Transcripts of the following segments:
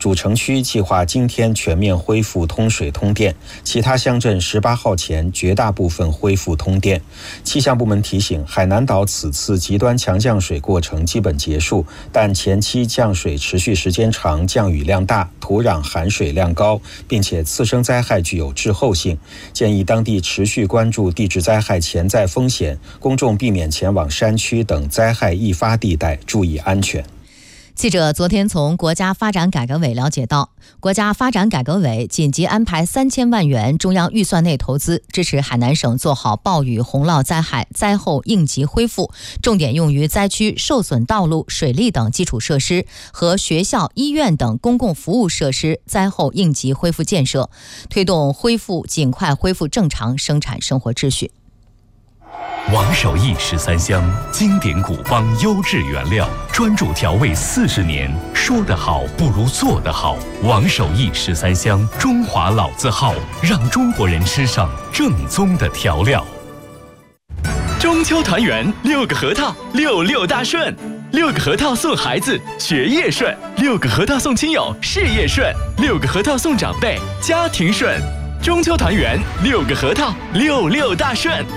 主城区计划今天全面恢复通水通电，其他乡镇18号前绝大部分恢复通电。气象部门提醒，海南岛此次极端强降水过程基本结束，但前期降水持续时间长，降雨量大，土壤含水量高，并且次生灾害具有滞后性，建议当地持续关注地质灾害潜在风险，公众避免前往山区等灾害易发地带，注意安全。 记者昨天从国家发展改革委了解到，国家发展改革委紧急安排3000万元中央预算内投资，支持海南省做好暴雨洪涝灾害灾后应急恢复，重点用于灾区受损道路、水利等基础设施和学校、医院等公共服务设施灾后应急恢复建设，推动尽快恢复正常生产生活秩序。 王守义13香，经典古方优质原料，专注调味40年，说得好不如做得好。王守义13香，中华老字号，让中国人吃上正宗的调料。 中秋团圆，6个核桃，66大顺，6个核桃送孩子学业顺，6个核桃送亲友事业顺，6个核桃送长辈家庭顺。中秋团圆，6个核桃，66大顺。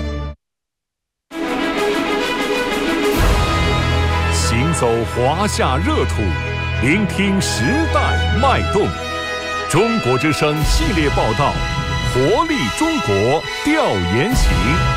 行走华夏热土，聆听时代脉动。中国之声系列报道，活力中国调研行。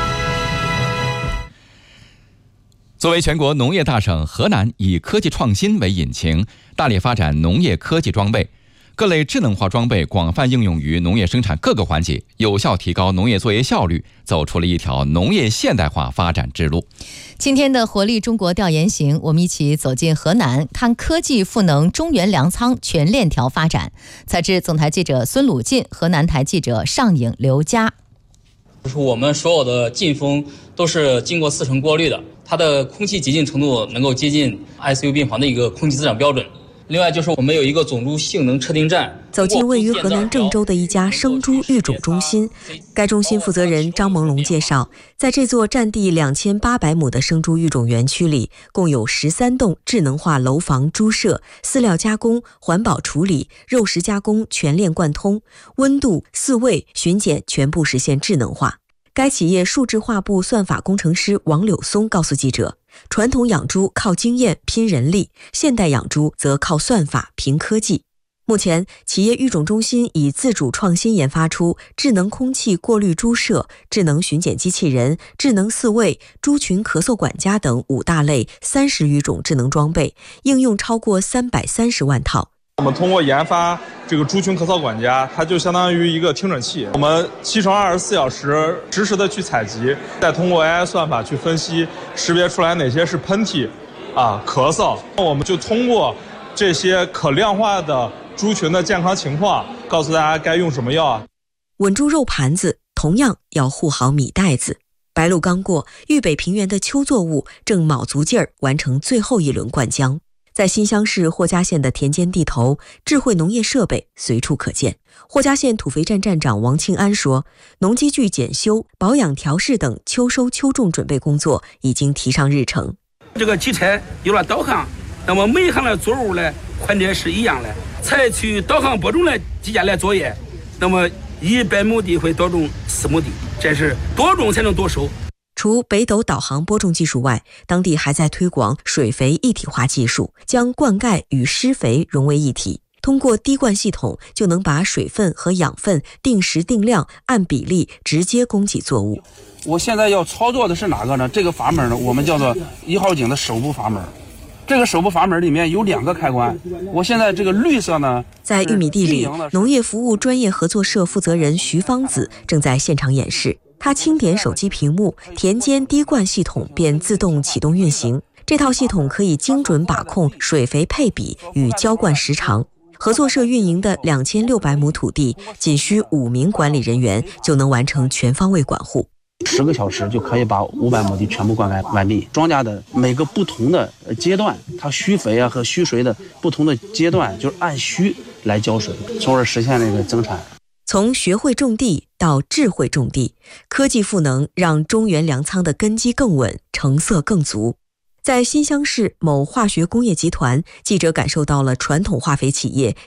作为全国农业大省，河南以科技创新为引擎，大力发展农业科技装备。各类智能化装备广泛应用于农业生产各个环节，有效提高农业作业效率，走出了一条农业现代化发展之路。 今天的活力中国调研行，我们一起走进河南，看科技赋能中原粮仓全链条发展。采制总台记者孙鲁进，河南台记者尚颖、刘佳。 就是我们所有的进风都是经过4层过滤的，它的空气洁净程度能够接近 ICU 病房的一个空气质量标准。另外就是我们有一个种猪性能测定站。 走进位于河南郑州的一家生猪育种中心，该中心负责人张蒙龙介绍，在这座占地2800亩的生猪育种园区里，共有13栋智能化楼房猪舍，饲料加工、环保处理、肉食加工全链贯通，温度、饲喂、巡检全部实现智能化。该企业数字化部算法工程师王柳松告诉记者，传统养猪靠经验拼人力，现代养猪则靠算法凭科技。目前，企业育种中心已自主创新研发出智能空气过滤猪舍、智能巡检机器人、智能饲喂、猪群咳嗽管家等5大类30余种智能装备，应用超过330万套。 我们通过研发这个猪群咳嗽管家，它就相当于一个听诊器，我们7×24小时实时的去采集，再通过 AI 算法去分析，识别出来哪些是喷嚏咳嗽，我们就通过这些可量化的猪群的健康情况，告诉大家该用什么药。 稳住肉盘子，同样要护好米袋子。白露刚过，豫北平原的秋作物正卯足劲儿完成最后一轮灌浆。在新乡市霍家县的田间地头，智慧农业设备随处可见。霍家县土肥站站长王庆安说，农机具检修、保养调试等秋收秋种准备工作已经提上日程。 这个机车有了导航，那么每行的作物呢环节是一样的，采取导航播种的机械来作业，那么100亩地会多种4亩地，这是多种才能多收。 除北斗导航播种技术外，当地还在推广水肥一体化技术，将灌溉与施肥融为一体。通过滴灌系统，就能把水分和养分定时定量按比例直接供给作物。 我现在要操作的是哪个呢？这个阀门呢，我们叫做1号井的手部阀门。这个手部阀门里面有2个开关，我现在这个绿色呢， 在玉米地里，农业服务专业合作社负责人徐芳子正在现场演示。他轻点手机屏幕，田间滴灌系统便自动启动运行。这套系统可以精准把控水肥配比与浇灌时长。合作社运营的2600亩土地，仅需5名管理人员就能完成全方位管护。 10个小时就可以把500亩地全部灌溉完毕。庄稼的每个不同的阶段，它需肥和需水的不同的阶段，就是按需来浇水，从而实现那个增产。 从学会种地到智慧种地，科技赋能让中原粮仓的根基更稳，成色更足。在新乡市某化学工业集团，记者感受到了传统化肥企业